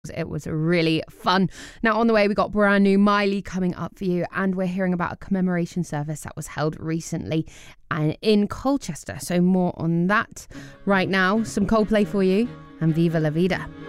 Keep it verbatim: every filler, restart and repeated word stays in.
It was really fun. Now, on the way, we got brand new Miley coming up for you, and we're hearing about a commemoration service that was held recently and in Colchester. So more on that right now. Some Coldplay for you and Viva La Vida.